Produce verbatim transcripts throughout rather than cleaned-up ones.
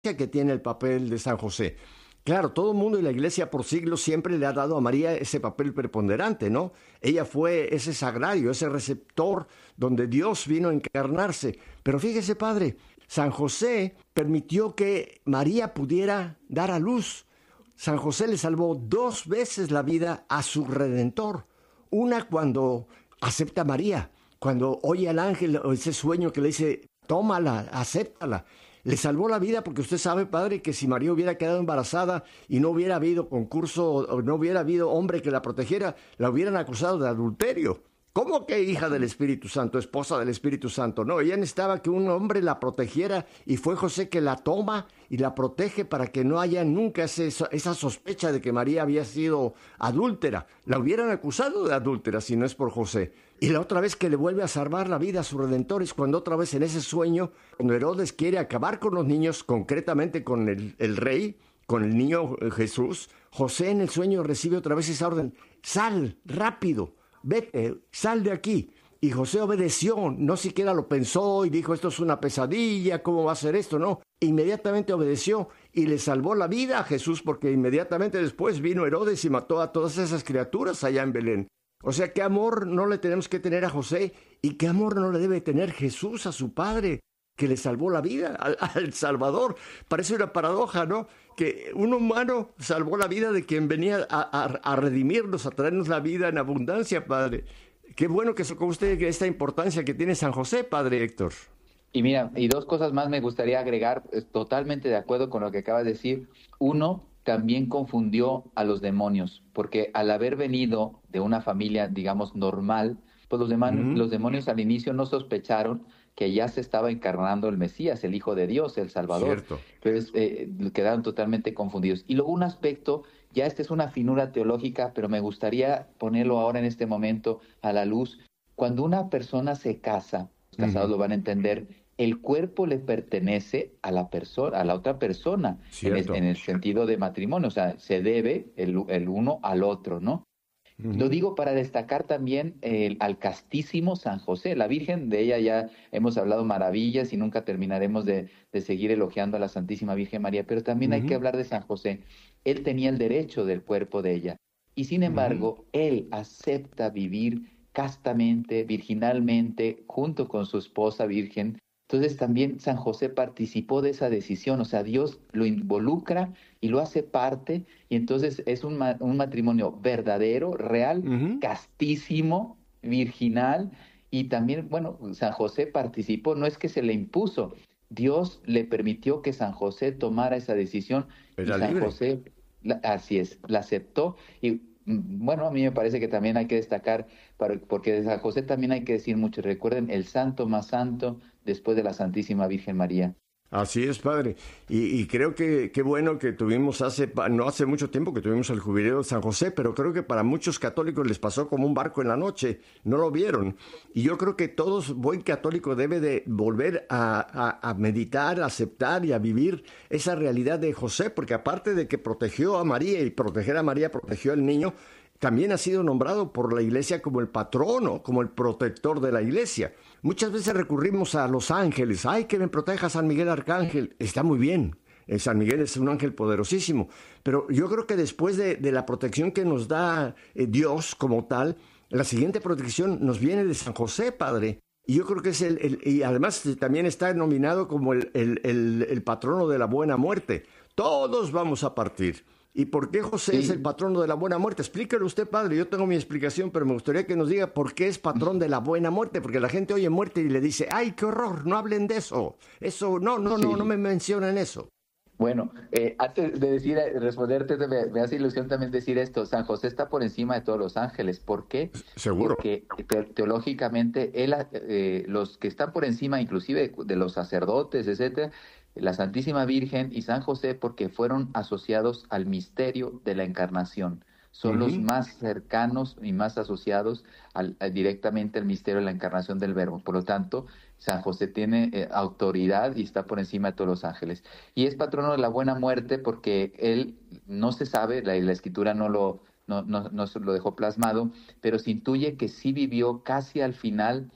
que tiene el papel de San José. Claro, todo el mundo y la iglesia por siglos siempre le ha dado a María ese papel preponderante, ¿no? Ella fue ese sagrario, ese receptor donde Dios vino a encarnarse. Pero fíjese, padre, San José permitió que María pudiera dar a luz. San José le salvó dos veces la vida a su Redentor. Una cuando acepta a María, cuando oye al ángel o ese sueño que le dice, tómala, acéptala. Le salvó la vida porque usted sabe, padre, que si María hubiera quedado embarazada y no hubiera habido concurso o no hubiera habido hombre que la protegiera, la hubieran acusado de adulterio. ¿Cómo que hija del Espíritu Santo, esposa del Espíritu Santo? No, ella necesitaba que un hombre la protegiera y fue José que la toma y la protege para que no haya nunca ese, esa sospecha de que María había sido adúltera. La hubieran acusado de adúltera si no es por José. Y la otra vez que le vuelve a salvar la vida a su Redentor es cuando otra vez en ese sueño, cuando Herodes quiere acabar con los niños, concretamente con el, el rey, con el niño Jesús, José en el sueño recibe otra vez esa orden, sal, rápido. Vete, sal de aquí. Y José obedeció, no siquiera lo pensó y dijo, esto es una pesadilla, ¿cómo va a ser esto? No, inmediatamente obedeció y le salvó la vida a Jesús porque inmediatamente después vino Herodes y mató a todas esas criaturas allá en Belén. O sea, qué amor no le tenemos que tener a José y qué amor no le debe tener Jesús a su Padre, que le salvó la vida al, al Salvador. Parece una paradoja, ¿no? Que un humano salvó la vida de quien venía a, a, a redimirnos, a traernos la vida en abundancia, Padre. Qué bueno que con usted esta importancia que tiene San José, Padre Héctor. Y mira, y dos cosas más me gustaría agregar, totalmente de acuerdo con lo que acabas de decir. Uno, también confundió a los demonios, porque al haber venido de una familia, digamos, normal, pues los, demonios, uh-huh. los demonios al inicio no sospecharon que ya se estaba encarnando el Mesías, el Hijo de Dios, el Salvador. Cierto. Pero eh, quedaron totalmente confundidos. Y luego un aspecto, ya esta es una finura teológica, pero me gustaría ponerlo ahora en este momento a la luz. Cuando una persona se casa, los casados uh-huh. lo van a entender, el cuerpo le pertenece a la persona, a la otra persona, en el, en el sentido de matrimonio, o sea, se debe el, el uno al otro, ¿no? Uh-huh. Lo digo para destacar también el, al castísimo San José, la Virgen, de ella ya hemos hablado maravillas y nunca terminaremos de, de seguir elogiando a la Santísima Virgen María, pero también uh-huh. hay que hablar de San José. Él tenía el derecho del cuerpo de ella y sin embargo, uh-huh. él acepta vivir castamente, virginalmente, junto con su esposa virgen. Entonces también San José participó de esa decisión, o sea, Dios lo involucra y lo hace parte, y entonces es un, ma- un matrimonio verdadero, real, uh-huh. castísimo, virginal, y también, bueno, San José participó, no es que se le impuso, Dios le permitió que San José tomara esa decisión, Era y San libre. José, la, así es, la aceptó, y bueno, a mí me parece que también hay que destacar, para, porque de San José también hay que decir mucho. Recuerden, el santo más santo después de la Santísima Virgen María. Así es, padre. Y, y creo que qué bueno que tuvimos hace, no hace mucho tiempo que tuvimos el jubileo de San José, pero creo que para muchos católicos les pasó como un barco en la noche, no lo vieron. Y yo creo que todo buen católico debe de volver a, a, a meditar, a aceptar y a vivir esa realidad de José, porque aparte de que protegió a María y proteger a María protegió al niño, también ha sido nombrado por la Iglesia como el patrono, como el protector de la Iglesia. Muchas veces recurrimos a los ángeles. ¡Ay, que me proteja San Miguel Arcángel! Está muy bien. San Miguel es un ángel poderosísimo. Pero yo creo que después de, de la protección que nos da eh, Dios como tal, la siguiente protección nos viene de San José, Padre. Y yo creo que es el... el y además también está nominado como el, el, el, el patrono de la buena muerte. Todos vamos a partir. ¿Y por qué José sí. es el patrono de la buena muerte? Explíquelo usted, padre. Yo tengo mi explicación, pero me gustaría que nos diga por qué es patrón de la buena muerte. Porque la gente oye muerte y le dice, ¡ay, qué horror! No hablen de eso. Eso, no, no, sí. no, no me mencionen eso. Bueno, eh, antes de decir, responderte, me, me hace ilusión también decir esto. San José está por encima de todos los ángeles. ¿Por qué? Seguro. Porque te, teológicamente, él, eh, los que están por encima, inclusive de los sacerdotes, etcétera, la Santísima Virgen y San José, porque fueron asociados al misterio de la encarnación. Son uh-huh. los más cercanos y más asociados al, a, directamente al misterio de la encarnación del Verbo. Por lo tanto, San José tiene eh, autoridad y está por encima de todos los ángeles. Y es patrono de la buena muerte porque él no se sabe, la, la Escritura no lo, no, no, no se lo dejó plasmado, pero se intuye que sí vivió casi al final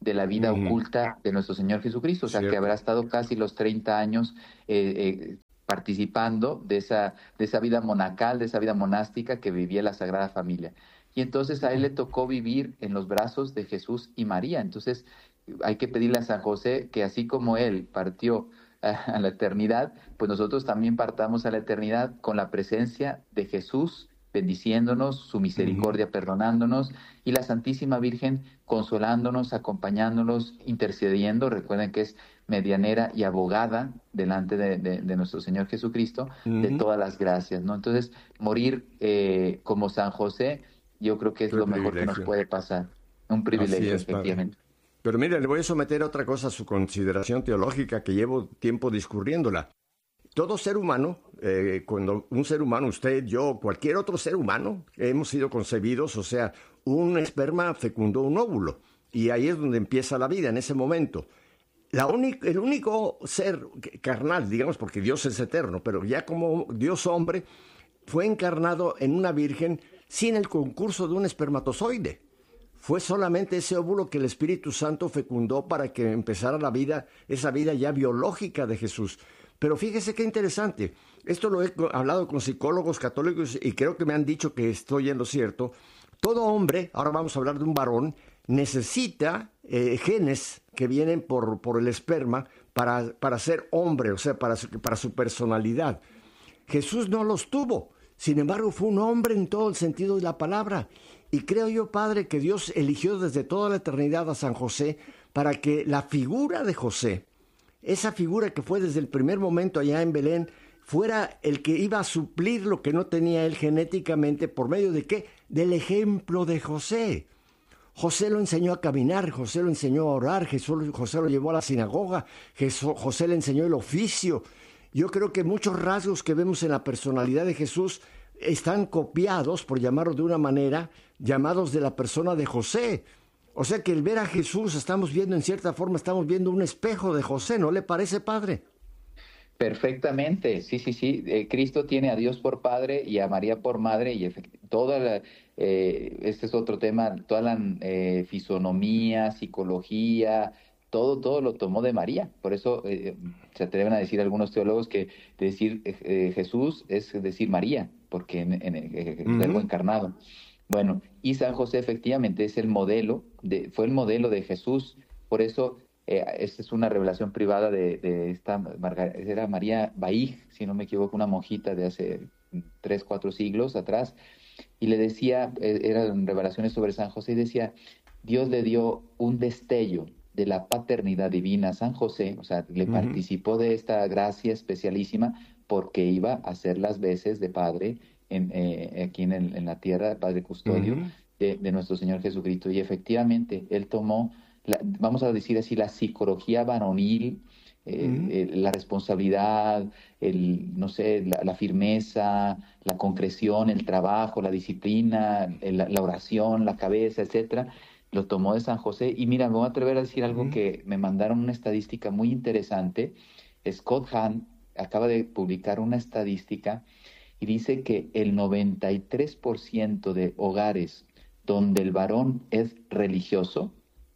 de la vida Uh-huh. oculta de nuestro Señor Jesucristo, o sea, Cierto. que habrá estado casi los treinta años eh, eh, participando de esa, de esa vida monacal, de esa vida monástica que vivía la Sagrada Familia. Y entonces a él le tocó vivir en los brazos de Jesús y María. Entonces hay que pedirle a San José que así como él partió a la eternidad, pues nosotros también partamos a la eternidad con la presencia de Jesús, bendiciéndonos, su misericordia perdonándonos, y la Santísima Virgen consolándonos, acompañándonos, intercediendo. Recuerden que es medianera y abogada delante de, de, de nuestro Señor Jesucristo, Uh-huh. de todas las gracias, ¿no? Entonces, morir eh, como San José, yo creo que es Qué lo mejor que nos privilegio. puede pasar. Un privilegio, Así es, padre. efectivamente. Pero mire, le voy a someter a otra cosa a su consideración teológica que llevo tiempo discurriéndola. Todo ser humano, eh, cuando un ser humano, usted, yo, cualquier otro ser humano, hemos sido concebidos, o sea, un esperma fecundó un óvulo. Y ahí es donde empieza la vida, en ese momento. La única, el único ser carnal, digamos, porque Dios es eterno, pero ya como Dios hombre, fue encarnado en una virgen sin el concurso de un espermatozoide. Fue solamente ese óvulo que el Espíritu Santo fecundó para que empezara la vida, esa vida ya biológica de Jesús. Pero fíjese qué interesante. Esto lo he hablado con psicólogos católicos y creo que me han dicho que estoy en lo cierto. Todo hombre, ahora vamos a hablar de un varón, necesita eh, genes que vienen por, por el esperma para, para ser hombre, o sea, para su, para su personalidad. Jesús no los tuvo. Sin embargo, fue un hombre en todo el sentido de la palabra. Y creo yo, Padre, que Dios eligió desde toda la eternidad a San José para que la figura de José, esa figura que fue desde el primer momento allá en Belén, fuera el que iba a suplir lo que no tenía él genéticamente. ¿Por medio de qué? Del ejemplo de José. José lo enseñó a caminar, José lo enseñó a orar, Jesús, José lo llevó a la sinagoga, Jesús, José le enseñó el oficio. Yo creo que muchos rasgos que vemos en la personalidad de Jesús están copiados, por llamarlo de una manera, llamados de la persona de José. O sea que el ver a Jesús, estamos viendo en cierta forma, estamos viendo un espejo de José, ¿no le parece, padre? Perfectamente, sí, sí, sí. Eh, Cristo tiene a Dios por Padre y a María por Madre, y toda la, eh, este es otro tema, toda la eh, fisonomía, psicología, todo, todo lo tomó de María. Por eso eh, se atreven a decir algunos teólogos que decir eh, Jesús es decir María, porque en, en, en el uh-huh. verbo encarnado. Bueno, y San José efectivamente es el modelo, de, fue el modelo de Jesús. Por eso eh, esta es una revelación privada de, de esta Margar- era María Baig, si no me equivoco, una monjita de hace tres, cuatro siglos atrás, y le decía, eh, eran revelaciones sobre San José, y decía, Dios le dio un destello de la paternidad divina a San José, o sea, le uh-huh. participó de esta gracia especialísima porque iba a hacer las veces de padre en, eh, aquí en, el, en la tierra, padre custodio uh-huh. de, de nuestro Señor Jesucristo. Y efectivamente, él tomó, la, vamos a decir así, la psicología varonil, eh, uh-huh. eh, la responsabilidad, el, no sé, la, la firmeza, la concreción, el trabajo, la disciplina, el, la oración, la cabeza, etcétera. Lo tomó de San José. Y mira, me voy a atrever a decir algo uh-huh. que me mandaron una estadística muy interesante. Scott Hahn acaba de publicar una estadística y dice que el noventa y tres por ciento de hogares donde el varón es religioso,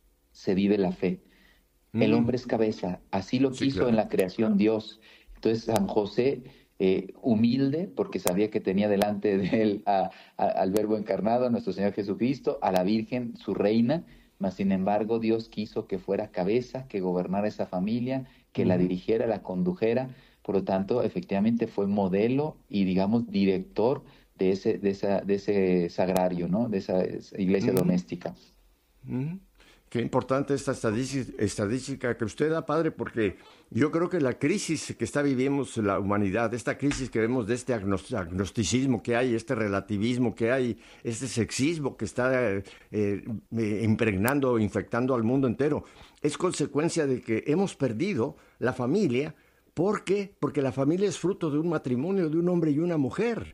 se vive la fe. Uh-huh. El hombre es cabeza, así lo sí, quiso claro. en la creación Dios. Entonces San José, eh, humilde, porque sabía que tenía delante de él a, a, al Verbo encarnado, a nuestro Señor Jesucristo, a la Virgen, su reina, mas sin embargo Dios quiso que fuera cabeza, que gobernara esa familia, que uh-huh. la dirigiera, la condujera. Por lo tanto, efectivamente fue modelo y, digamos, director de ese, de esa, de ese sagrario, ¿no? De esa iglesia uh-huh. doméstica. Uh-huh. Qué importante esta estadística, estadística que usted da, padre, porque yo creo que la crisis que está viviendo la humanidad, esta crisis que vemos de este agnosticismo que hay, este relativismo que hay, este sexismo que está eh, eh, impregnando, infectando al mundo entero, es consecuencia de que hemos perdido la familia. ¿Por qué? Porque la familia es fruto de un matrimonio de un hombre y una mujer.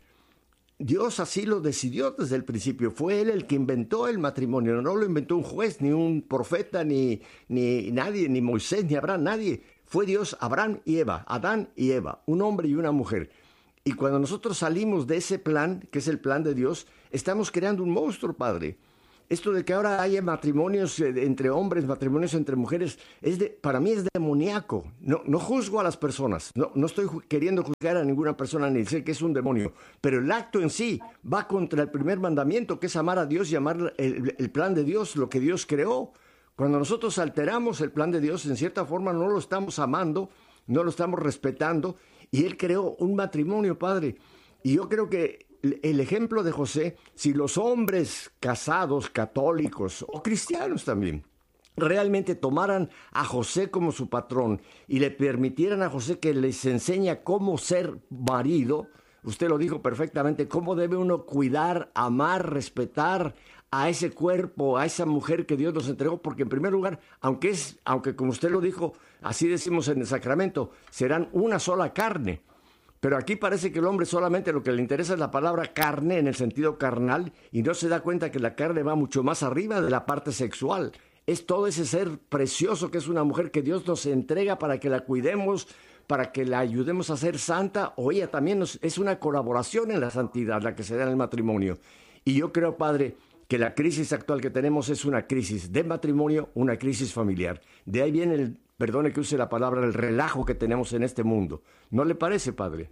Dios así lo decidió desde el principio. Fue Él el que inventó el matrimonio. No lo inventó un juez, ni un profeta, ni, ni nadie, ni Moisés, ni Abraham, nadie. Fue Dios, Abraham y Eva, Adán y Eva, un hombre y una mujer. Y cuando nosotros salimos de ese plan, que es el plan de Dios, estamos creando un monstruo, Padre. Esto de que ahora haya matrimonios eh, entre hombres, matrimonios entre mujeres, es de, para mí es demoníaco. No, no juzgo a las personas, no, no estoy ju- queriendo juzgar a ninguna persona ni decir que es un demonio, pero el acto en sí va contra el primer mandamiento, que es amar a Dios y amar el, el plan de Dios, lo que Dios creó. Cuando nosotros alteramos el plan de Dios, en cierta forma no lo estamos amando, no lo estamos respetando, y Él creó un matrimonio, Padre. Y yo creo que el ejemplo de José, si los hombres casados, católicos o cristianos también, realmente tomaran a José como su patrón y le permitieran a José que les enseña cómo ser marido, usted lo dijo perfectamente, cómo debe uno cuidar, amar, respetar a ese cuerpo, a esa mujer que Dios nos entregó, porque en primer lugar, aunque es, aunque como usted lo dijo, así decimos en el sacramento, serán una sola carne. Pero aquí parece que el hombre solamente lo que le interesa es la palabra carne en el sentido carnal y no se da cuenta que la carne va mucho más arriba de la parte sexual. Es todo ese ser precioso que es una mujer que Dios nos entrega para que la cuidemos, para que la ayudemos a ser santa, o ella también nos, es una colaboración en la santidad la que se da en el matrimonio. Y yo creo, Padre, que la crisis actual que tenemos es una crisis de matrimonio, una crisis familiar. De ahí viene el, perdone que use la palabra, el relajo que tenemos en este mundo. ¿No le parece, Padre?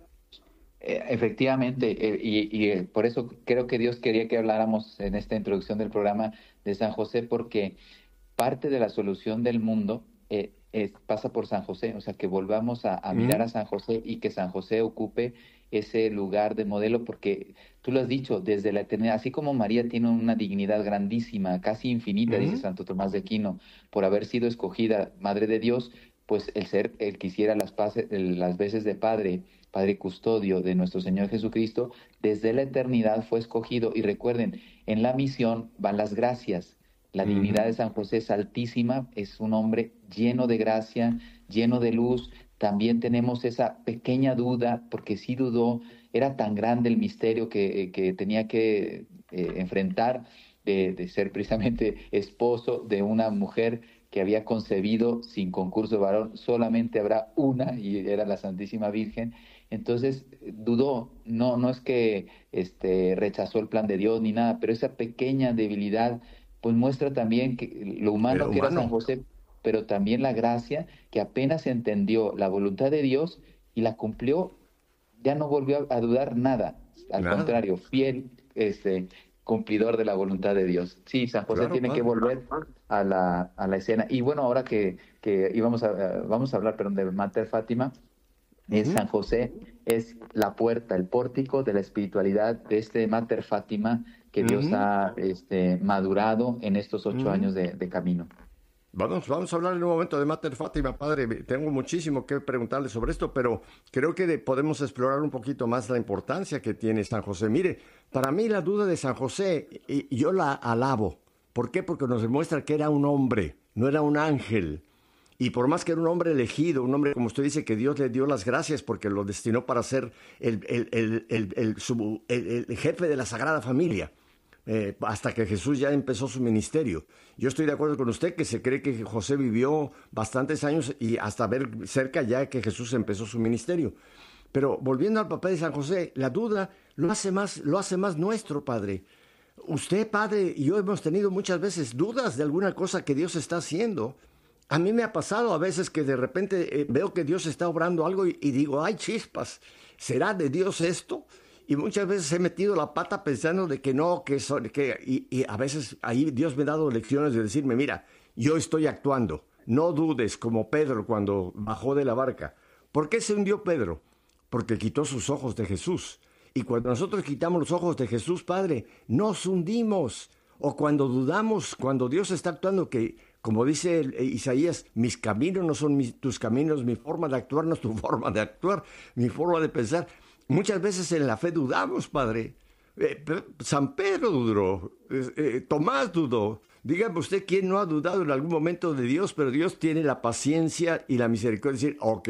Eh, Efectivamente, eh, y, y eh, por eso creo que Dios quería que habláramos en esta introducción del programa de San José, porque parte de la solución del mundo eh, es, pasa por San José, o sea, que volvamos a, a mirar Mm, a San José y que San José ocupe ese lugar de modelo, porque tú lo has dicho, desde la eternidad, así como María tiene una dignidad grandísima, casi infinita, dice mm. Santo Tomás de Aquino, por haber sido escogida Madre de Dios, pues el ser, el que hiciera las, paces, las veces de Padre, Padre custodio de nuestro Señor Jesucristo, desde la eternidad fue escogido. Y recuerden, en la misión van las gracias. La dignidad de Ujú. San José es altísima, es un hombre lleno de gracia, lleno de luz. También tenemos esa pequeña duda, porque sí dudó, era tan grande el misterio que, que tenía que eh, enfrentar de, de ser precisamente esposo de una mujer que había concebido sin concurso de varón, solamente habrá una, y era la Santísima Virgen. Entonces dudó, no, no es que este, rechazó el plan de Dios ni nada, pero esa pequeña debilidad pues muestra también que lo Era humano que era San humano. José, pero también la gracia, que apenas entendió la voluntad de Dios y la cumplió, ya no volvió a, a dudar nada, al Nada. contrario, fiel, este, cumplidor de la voluntad de Dios. Sí, San José Claro, tiene que Padre. volver a la, a la escena. Y bueno, ahora que, que íbamos a, vamos a hablar, perdón, de Mater Fátima, eh, Ujú, San José es la puerta, el pórtico de la espiritualidad de este Mater Fátima que Dios ujú, ha este, madurado en estos ocho ujú. años de, de camino. Vamos, vamos a hablar en un momento de Mater Fátima, Padre. Tengo muchísimo que preguntarle sobre esto, pero creo que de- podemos explorar un poquito más la importancia que tiene San José. Mire, para mí la duda de San José, y yo la alabo. ¿Por qué? Porque nos demuestra que era un hombre, no era un ángel. Y por más que era un hombre elegido, un hombre, como usted dice, que Dios le dio las gracias porque lo destinó para ser el, el, el, el, el, su- el- el jefe de la Sagrada Familia, eh, hasta que Jesús ya empezó su ministerio. Yo estoy de acuerdo con usted que se cree que José vivió bastantes años y hasta ver cerca ya que Jesús empezó su ministerio. Pero volviendo al papel de San José, la duda lo hace más, lo hace más nuestro, Padre. Usted, Padre, y yo hemos tenido muchas veces dudas de alguna cosa que Dios está haciendo. A mí me ha pasado a veces que de repente eh, veo que Dios está obrando algo y, y digo, ay, chispas, ¿será de Dios esto? Y muchas veces he metido la pata pensando de que no, que, so, que y, y a veces ahí Dios me ha dado lecciones de decirme, mira, yo estoy actuando, no dudes como Pedro cuando bajó de la barca. ¿Por qué se hundió Pedro? Porque quitó sus ojos de Jesús. Y cuando nosotros quitamos los ojos de Jesús, Padre, nos hundimos. O cuando dudamos, cuando Dios está actuando, que como dice el, eh, Isaías, mis caminos no son mis, tus caminos, mi forma de actuar no es tu forma de actuar, mi forma de pensar. Muchas veces en la fe dudamos, Padre. Eh, San Pedro dudó, eh, eh, Tomás dudó. Dígame usted quién no ha dudado en algún momento de Dios, pero Dios tiene la paciencia y la misericordia de decir, ok,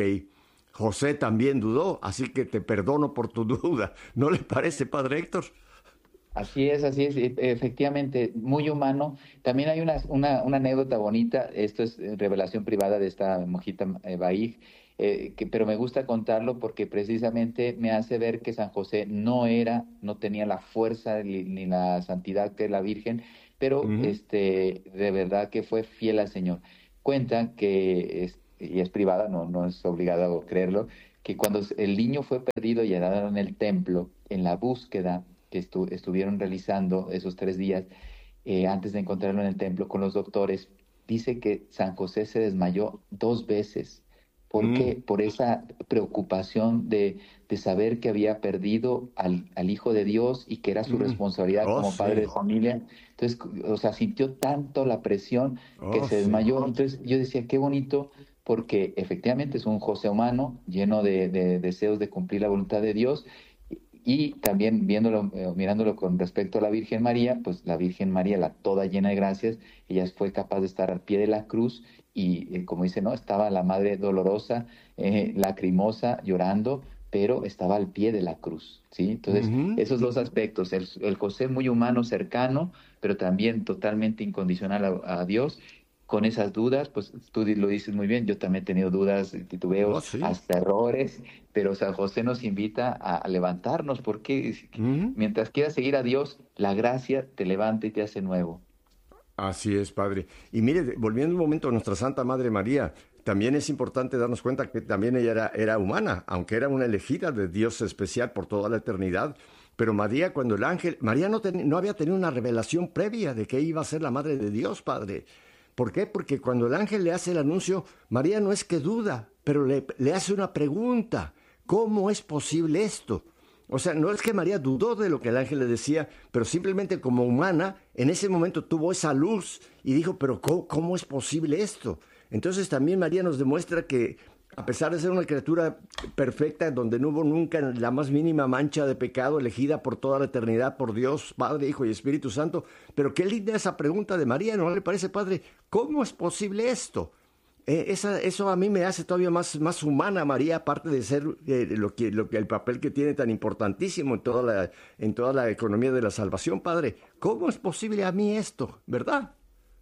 José también dudó, así que te perdono por tu duda. ¿No le parece, Padre Héctor? Así es, así es, e- efectivamente, muy humano. También hay una, una, una anécdota bonita, esto es eh, revelación privada de esta monjita eh, Baig, eh, que, pero me gusta contarlo porque precisamente me hace ver que San José no era, no tenía la fuerza ni, ni la santidad que la Virgen, pero Uh-huh. este, de verdad que fue fiel al Señor. Cuentan que, es, y es privada, no, no es obligado a creerlo, que cuando el niño fue perdido y hallado en el templo, en la búsqueda que estu- estuvieron realizando esos tres días, eh, antes de encontrarlo en el templo con los doctores, dice que San José se desmayó dos veces. ¿Por Uh-huh. qué? Por esa preocupación de, de saber que había perdido al, al Hijo de Dios y que era su Uh-huh. responsabilidad Oh, como padre sí. de familia. Entonces, o sea, sintió tanto la presión que Oh, se sí. desmayó. Entonces yo decía, qué bonito, porque efectivamente es un José humano lleno de, de deseos de cumplir la voluntad de Dios. Y también viéndolo, eh, mirándolo con respecto a la Virgen María, pues la Virgen María, la toda llena de gracias, ella fue capaz de estar al pie de la cruz y, eh, como dice, ¿no? Estaba la madre dolorosa, eh, lacrimosa, llorando, pero estaba al pie de la cruz, ¿sí? Entonces, Uh-huh. esos dos aspectos, el, el José muy humano, cercano, pero también totalmente incondicional a, a Dios. Con esas dudas, pues tú di- lo dices muy bien, yo también he tenido dudas, Oh, titubeos, sí. hasta errores, pero San José nos invita a, a levantarnos, porque Uh-huh. mientras quieras seguir a Dios, la gracia te levanta y te hace nuevo. Así es, padre. Y mire, volviendo un momento a nuestra Santa Madre María, también es importante darnos cuenta que también ella era, era humana, aunque era una elegida de Dios especial por toda la eternidad. Pero María, cuando el ángel, María no, ten- no había tenido una revelación previa de que iba a ser la Madre de Dios, padre. ¿Por qué? Porque cuando el ángel le hace el anuncio, María no es que duda, pero le, le hace una pregunta. ¿Cómo es posible esto? O sea, no es que María dudó de lo que el ángel le decía, pero simplemente como humana, en ese momento tuvo esa luz y dijo, pero ¿cómo, cómo es posible esto? Entonces también María nos demuestra que, a pesar de ser una criatura perfecta, donde no hubo nunca la más mínima mancha de pecado, elegida por toda la eternidad por Dios, Padre, Hijo y Espíritu Santo, pero qué linda esa pregunta de María, ¿no le parece, Padre? ¿Cómo es posible esto? Eh, esa, eso a mí me hace todavía más, más humana, María, aparte de ser eh, lo que, lo que, el papel que tiene tan importantísimo en toda, la, en toda la economía de la salvación, Padre. ¿Cómo es posible a mí esto, verdad?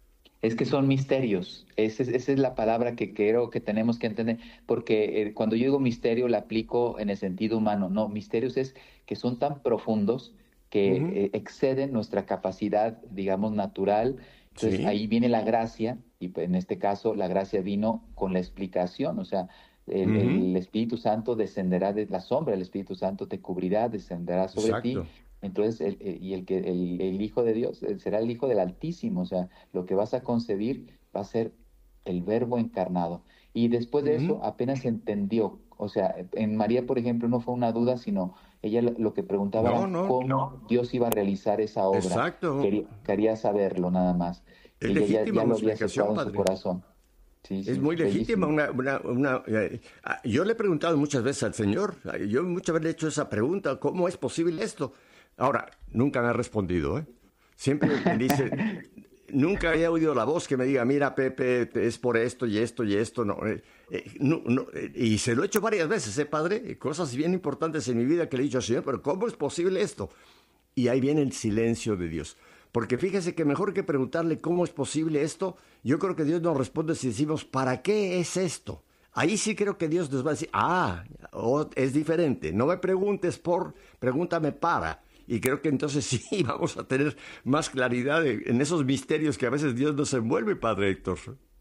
Es que son misterios. Esa es, esa es la palabra que creo que tenemos que entender, porque eh, cuando yo digo misterio la aplico en el sentido humano. No, misterios es que son tan profundos que Ujú. eh, exceden nuestra capacidad, digamos, natural. Entonces Sí. ahí viene la gracia, y pues, en este caso la gracia vino con la explicación, o sea, el, Ujú. el Espíritu Santo descenderá de la sombra, el Espíritu Santo te cubrirá, descenderá sobre ti. Exacto. Entonces, el- el- y el que el, el Hijo de Dios eh, será el Hijo del Altísimo, o sea, lo que vas a concebir va a ser el Verbo encarnado. Y después de Ujú. eso apenas entendió, o sea, en María, por ejemplo, no fue una duda, sino ella lo, lo que preguntaba No, era no. cómo Dios iba a realizar esa obra. Exacto. Quería, quería saberlo nada más. Es Ella ya, legítima ya una lo había explicación, aceptado en su Padre. corazón. Sí, Es sí, muy legítima bellísimo. una... una, una eh, ah, yo le he preguntado muchas veces al Señor, ah, yo muchas veces le he hecho esa pregunta, ¿cómo es posible esto? Ahora, nunca me ha respondido, ¿eh? Siempre me dice, nunca he oído la voz que me diga, mira, Pepe, te- es por esto y esto y esto, no. eh, eh, no, no, eh, y se lo he hecho varias veces, ¿eh, Padre? Eh, Cosas bien importantes en mi vida que le he dicho al Señor, pero ¿cómo es posible esto? Y ahí viene el silencio de Dios. Porque fíjese que mejor que preguntarle cómo es posible esto, yo creo que Dios nos responde si decimos, ¿para qué es esto? Ahí sí creo que Dios nos va a decir, ah, oh, es diferente. No me preguntes por, pregúntame para. Y creo que entonces sí vamos a tener más claridad en esos misterios que a veces Dios nos envuelve, Padre Héctor.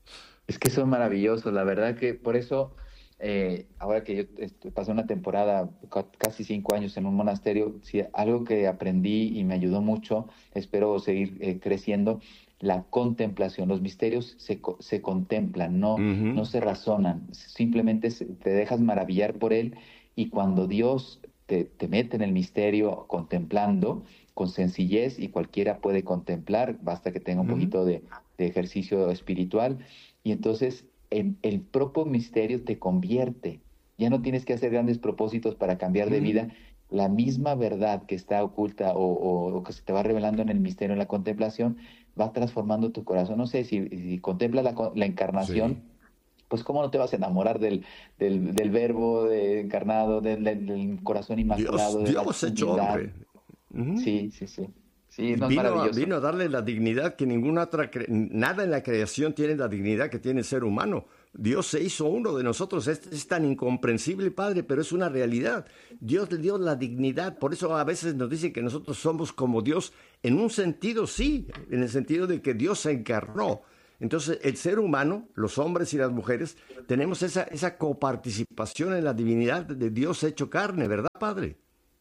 Es que son maravillosos, la verdad que por eso, eh, ahora que yo este, pasé una temporada, ca- casi cinco años en un monasterio, sí, algo que aprendí y me ayudó mucho, espero seguir eh, creciendo, la contemplación. Los misterios se, co- se contemplan, no, Ujú. no se razonan, simplemente se- te dejas maravillar por él y cuando Dios te, te mete en el misterio contemplando, con sencillez y cualquiera puede contemplar, basta que tenga un Ujú. poquito de de ejercicio espiritual y entonces el, el propio misterio te convierte. Ya no tienes que hacer grandes propósitos para cambiar de Ujú. vida. La misma verdad que está oculta o, o- o que se te va revelando en el misterio, en la contemplación, va transformando tu corazón. No sé, si, si contemplas la, co- la Sí. encarnación, pues cómo no te vas a enamorar del, del, del verbo de encarnado, del, del- del corazón Dios, inmaculado, de la Dios hecho humildad. hombre. Ujú. Sí, sí, sí. Sí, Y no es vino a, maravilloso. vino a darle la dignidad que ninguna otra, cre- nada en la creación tiene la dignidad que tiene el ser humano. Dios se hizo uno de nosotros. Es, es tan incomprensible, Padre, pero es una realidad. Dios le dio la dignidad. Por eso a veces nos dicen que nosotros somos como Dios. En un sentido, sí, en el sentido de que Dios se encarnó. Entonces, el ser humano, los hombres y las mujeres, tenemos esa, esa coparticipación en la divinidad de Dios hecho carne, ¿verdad, Padre?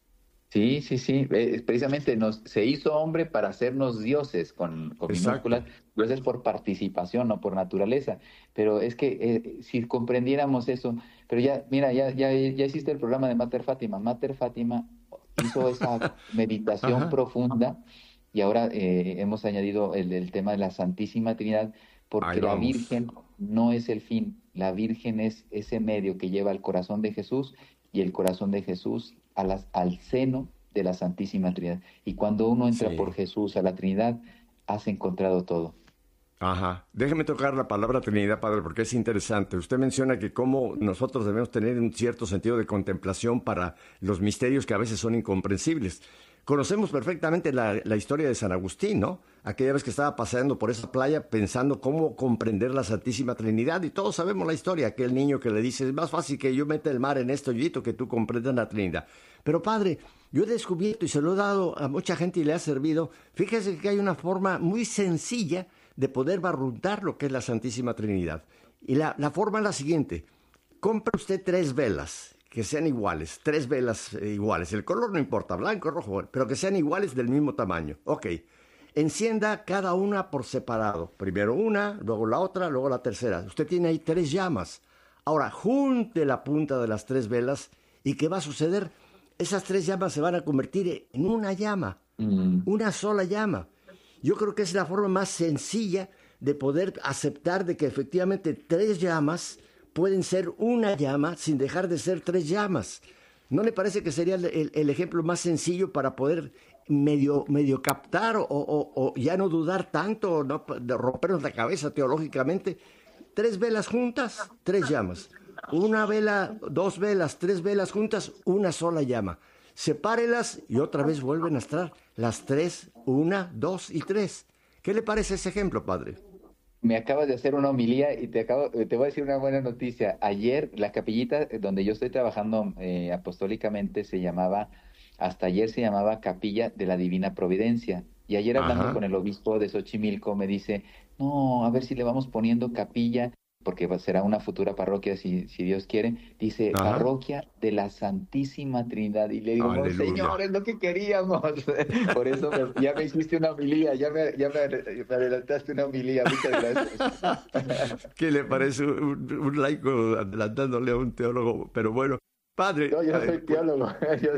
Sí, sí, sí. Eh, precisamente nos, se hizo hombre para hacernos dioses con, con minúsculas, pero es por participación, no por naturaleza. Pero es que eh, si comprendiéramos eso, pero ya, mira, ya, ya, ya hiciste el programa de Mater Fátima. Mater Fátima hizo esa meditación Ajá. profunda y ahora eh, hemos añadido el, el tema de la Santísima Trinidad, Ahí porque la vamos. Virgen no es el fin, la Virgen es ese medio que lleva al corazón de Jesús y el corazón de Jesús a las, al seno de la Santísima Trinidad. Y cuando uno entra por Sí. Jesús a la Trinidad, has encontrado todo. Ajá. Déjeme tocar la palabra Trinidad, Padre, porque es interesante. Usted menciona que cómo nosotros debemos tener un cierto sentido de contemplación para los misterios que a veces son incomprensibles. Conocemos perfectamente la, la historia de San Agustín, ¿no? Aquella vez que estaba paseando por esa playa pensando cómo comprender la Santísima Trinidad, y todos sabemos la historia, aquel niño que le dice, es más fácil que yo meta el mar en este hoyito que tú comprendas la Trinidad. Pero Padre, yo he descubierto y se lo he dado a mucha gente y le ha servido, fíjese que hay una forma muy sencilla de poder barruntar lo que es la Santísima Trinidad. Y la, la forma es la siguiente. Compre usted tres velas que sean iguales, tres velas eh, iguales. El color no importa, blanco, rojo, pero que sean iguales del mismo tamaño. Ok. Encienda cada una por separado. Primero una, luego la otra, luego la tercera. Usted tiene ahí tres llamas. Ahora, junte la punta de las tres velas y ¿qué va a suceder? Esas tres llamas se van a convertir en una llama, Mm. una sola llama. Yo creo que es la forma más sencilla de poder aceptar de que efectivamente tres llamas pueden ser una llama sin dejar de ser tres llamas. ¿No le parece que sería el, el- el ejemplo más sencillo para poder medio, medio captar o, o- o ya no dudar tanto, no de rompernos la cabeza teológicamente? Tres velas juntas, tres llamas. Una vela, dos velas, tres velas juntas, una sola llama. Sepárelas y otra vez vuelven a estar las tres, una, dos y tres. ¿Qué le parece ese ejemplo, Padre? Me acabas de hacer una homilía y te acabo, te voy a decir una buena noticia. Ayer la capillita eh, donde yo estoy trabajando eh, apostólicamente se llamaba, hasta ayer se llamaba Capilla de la Divina Providencia. Y ayer hablando Ajá. con el obispo de Xochimilco me dice, no, a ver si le vamos poniendo capilla, porque va- será una futura parroquia si, si Dios quiere. Dice, Ajá. parroquia de la Santísima Trinidad. Y le digo, Aleluya. Monseñor, es lo que queríamos. Por eso me- ya me hiciste una homilía, ya me, ya me, me adelantaste una homilía. Muchas gracias. ¿Qué le parece un, un laico adelantándole a un teólogo? Pero bueno, Padre, No, yo no eh, soy pues, teólogo. Yo,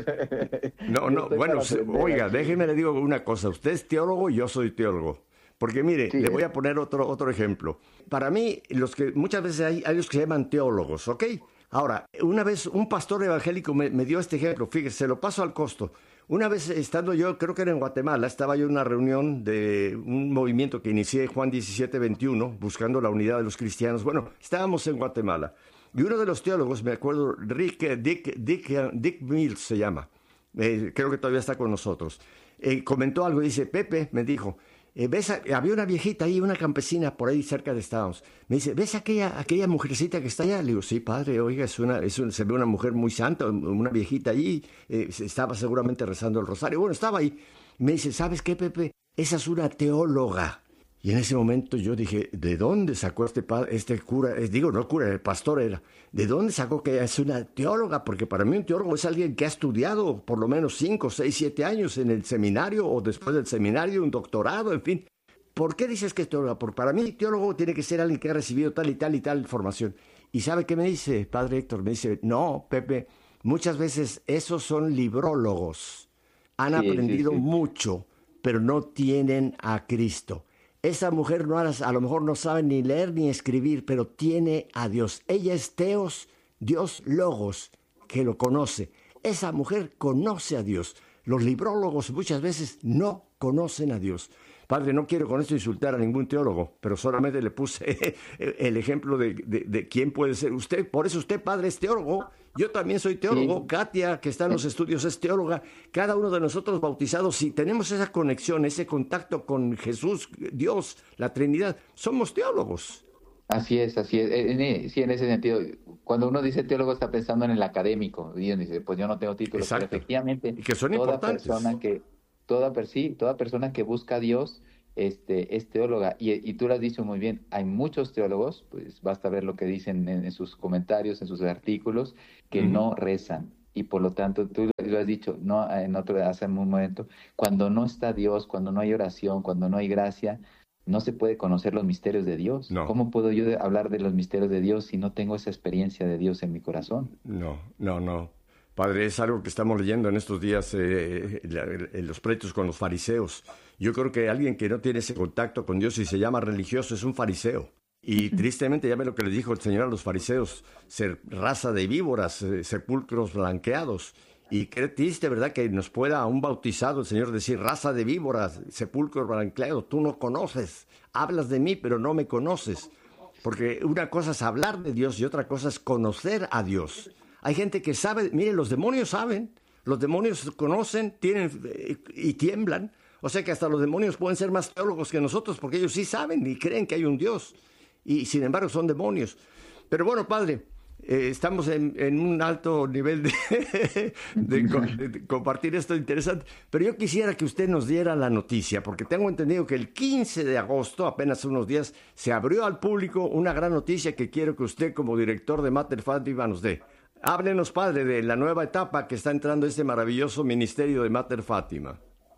no, yo no, estoy bueno, para se- aprender oiga, aquí. déjeme le digo una cosa. Usted es teólogo y yo soy teólogo. Porque mire, Sí, le voy es. a poner otro, otro ejemplo. Para mí, los que muchas veces hay, hay los que se llaman teólogos, ¿ok? Ahora, una vez un pastor evangélico me, me dio este ejemplo, fíjese, se lo paso al costo. Una vez estando yo, creo que era en Guatemala, estaba yo en una reunión de un movimiento que inicié Juan diecisiete veintiuno, buscando la unidad de los cristianos. Bueno, estábamos en Guatemala. Y uno de los teólogos, me acuerdo, Rick, eh, Dick, Dick, eh, Dick Mills se llama, eh, creo que todavía está con nosotros, eh, comentó algo, dice, Pepe, me dijo, eh, ¿ves a- había una viejita ahí, una campesina por ahí cerca de estábamos. Me dice, ¿ves aquella, aquella mujercita que está allá? Le digo, sí, padre, oiga, es una, es un- se ve una mujer muy santa, una viejita allí, eh, se- estaba seguramente rezando el rosario. Bueno, estaba ahí. Me dice, ¿sabes qué, Pepe? Esa es una teóloga. Y en ese momento yo dije, ¿de dónde sacó este, pa- este cura? Eh, digo, no cura, el pastor era. ¿De dónde sacó que ella es una teóloga? Porque para mí un teólogo es alguien que ha estudiado por lo menos cinco, seis, siete años en el seminario o después del seminario, un doctorado, en fin. ¿Por qué dices que es teóloga? Porque para mí teólogo tiene que ser alguien que ha recibido tal y tal y tal formación. ¿Y sabe qué me dice, padre Héctor? Me dice, no, Pepe, muchas veces esos son librólogos. Han Sí, sí, aprendido sí. mucho, pero no tienen a Cristo. Esa mujer no, a lo mejor no sabe ni leer ni escribir, pero tiene a Dios. Ella es Teos, Dios Logos, que lo conoce. Esa mujer conoce a Dios. Los librólogos muchas veces no conocen a Dios. Padre, no quiero con esto insultar a ningún teólogo, pero solamente le puse el ejemplo de, de, de quién puede ser usted. Por eso usted, padre, es teólogo. Yo también soy teólogo. Sí. Katia, que está en los estudios, es teóloga. Cada uno de nosotros bautizados, si tenemos esa conexión, ese contacto con Jesús, Dios, la Trinidad, somos teólogos. Así es, así es. En- en- sí, en ese sentido, cuando uno dice teólogo está pensando en el académico, y uno dice, pues yo no tengo título, pero Exacto. efectivamente Y que son toda importantes. persona que, toda, per- sí, toda persona que busca a Dios, este, es teóloga. Y, y tú lo has dicho muy bien, hay muchos teólogos, pues basta ver lo que dicen en, en sus comentarios, en sus artículos, que Ujú. no rezan. Y por lo tanto, tú lo has dicho, no, en otro, hace un momento, cuando no está Dios, cuando no hay oración, cuando no hay gracia, no se puede conocer los misterios de Dios. No. ¿Cómo puedo yo de- hablar de los misterios de Dios si no tengo esa experiencia de Dios en mi corazón? No, no, no. Padre, es algo que estamos leyendo en estos días, eh, la- eh, los pleitos con los fariseos. Yo creo que alguien que no tiene ese contacto con Dios y se llama religioso es un fariseo. Y tristemente, ya ve lo que le dijo el Señor a los fariseos, ser raza de víboras, eh, sepulcros blanqueados. Y qué triste, ¿verdad? Que nos pueda a un bautizado el Señor decir, raza de víboras, sepulcros blanqueados, tú no conoces, hablas de mí, pero no me conoces. Porque una cosa es hablar de Dios y otra cosa es conocer a Dios. Hay gente que sabe, mire, los demonios saben, los demonios conocen, tienen eh, y tiemblan. O sea que hasta los demonios pueden ser más teólogos que nosotros porque ellos sí saben y creen que hay un Dios. Y sin embargo son demonios. Pero bueno, Padre, eh, estamos en, en un alto nivel de, de, co- de compartir esto interesante. Pero yo quisiera que usted nos diera la noticia, porque tengo entendido que el quince de agosto, apenas unos días, se abrió al público una gran noticia que quiero que usted como director de Mater Fátima nos dé. Háblenos, Padre, de la nueva etapa que está entrando este maravilloso ministerio de Mater Fátima.